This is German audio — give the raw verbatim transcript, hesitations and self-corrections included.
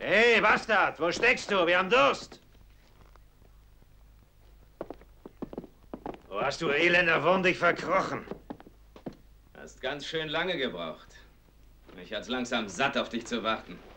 Hey, Bastard, wo steckst du? Wir haben Durst. Wo hast du, elender Wurm, dich verkrochen? Hast ganz schön lange gebraucht. Mich hat's langsam satt, auf dich zu warten.